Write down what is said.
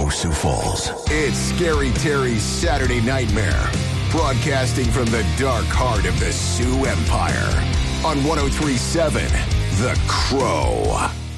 Sioux Falls. It's Scary Terry's Saturday Nightmare, broadcasting from the dark heart of the Sioux Empire on 103.7 The Crow.